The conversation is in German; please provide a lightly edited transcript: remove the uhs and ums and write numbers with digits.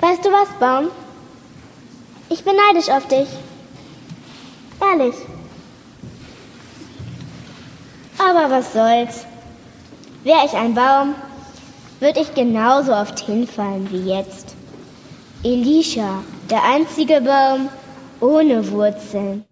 Weißt du was, Baum? Ich bin neidisch auf dich. Ehrlich. Aber was soll's? Wär ich ein Baum, würde ich genauso oft hinfallen wie jetzt. Elisha, der einzige Baum ohne Wurzeln.